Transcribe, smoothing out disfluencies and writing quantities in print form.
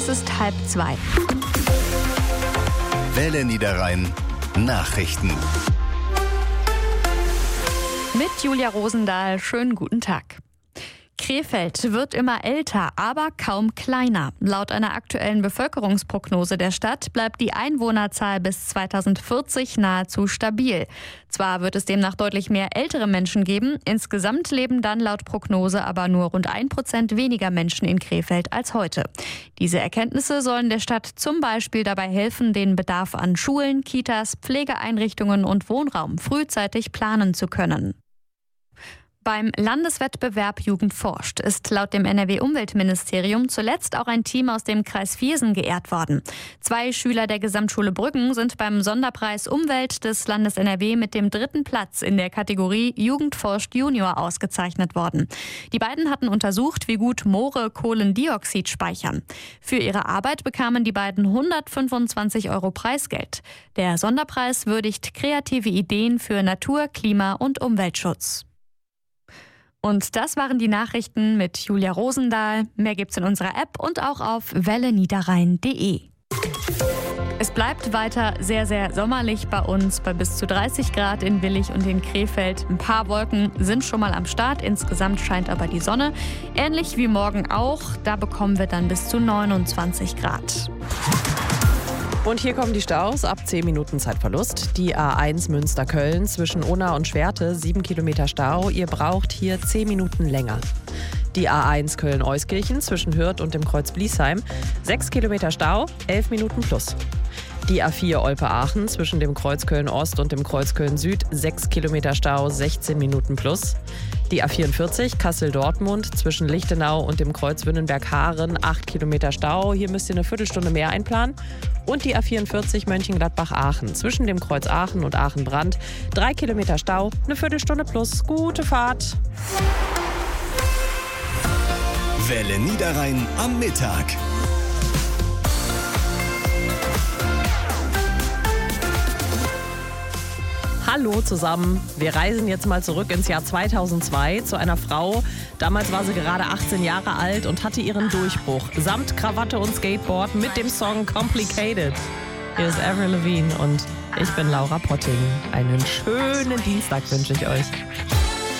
Es ist 1:30. Welle Niederrhein Nachrichten. Mit Julia Rosendahl, schönen guten Tag. Krefeld wird immer älter, aber kaum kleiner. Laut einer aktuellen Bevölkerungsprognose der Stadt bleibt die Einwohnerzahl bis 2040 nahezu stabil. Zwar wird es demnach deutlich mehr ältere Menschen geben, insgesamt leben dann laut Prognose aber nur rund 1% weniger Menschen in Krefeld als heute. Diese Erkenntnisse sollen der Stadt zum Beispiel dabei helfen, den Bedarf an Schulen, Kitas, Pflegeeinrichtungen und Wohnraum frühzeitig planen zu können. Beim Landeswettbewerb Jugend forscht ist laut dem NRW-Umweltministerium zuletzt auch ein Team aus dem Kreis Viersen geehrt worden. 2 Schüler der Gesamtschule Brüggen sind beim Sonderpreis Umwelt des Landes NRW mit dem 3. Platz in der Kategorie Jugend forscht Junior ausgezeichnet worden. Die beiden hatten untersucht, wie gut Moore Kohlendioxid speichern. Für ihre Arbeit bekamen die beiden 125 € Preisgeld. Der Sonderpreis würdigt kreative Ideen für Natur-, Klima- und Umweltschutz. Und das waren die Nachrichten mit Julia Rosendahl. Mehr gibt's in unserer App und auch auf welleniederrhein.de. Es bleibt weiter sehr, sehr sommerlich bei uns, bei bis zu 30 Grad in Willich und in Krefeld. Ein paar Wolken sind schon mal am Start, insgesamt scheint aber die Sonne. Ähnlich wie morgen auch, da bekommen wir dann bis zu 29 Grad. Und hier kommen die Staus ab 10 Minuten Zeitverlust. Die A1 Münster-Köln zwischen Unna und Schwerte, 7 Kilometer Stau. Ihr braucht hier 10 Minuten länger. Die A1 Köln-Euskirchen zwischen Hürth und dem Kreuz Bliesheim, 6 Kilometer Stau, 11 Minuten plus. Die A4 Olpe-Aachen zwischen dem Kreuz Köln-Ost und dem Kreuz Köln-Süd, 6 Kilometer Stau, 16 Minuten plus. Die A44 Kassel-Dortmund zwischen Lichtenau und dem Kreuz Wünnenberg-Haaren, 8 Kilometer Stau. Hier müsst ihr eine Viertelstunde mehr einplanen. Und die A44 Mönchengladbach-Aachen zwischen dem Kreuz Aachen und Aachen-Brand, 3 Kilometer Stau, eine Viertelstunde plus. Gute Fahrt! Welle Niederrhein am Mittag. Hallo zusammen, wir reisen jetzt mal zurück ins Jahr 2002 zu einer Frau. Damals war sie gerade 18 Jahre alt und hatte ihren Durchbruch samt Krawatte und Skateboard mit dem Song Complicated. Hier ist Avril Lavigne und ich bin Laura Potting. Einen schönen Dienstag wünsche ich euch.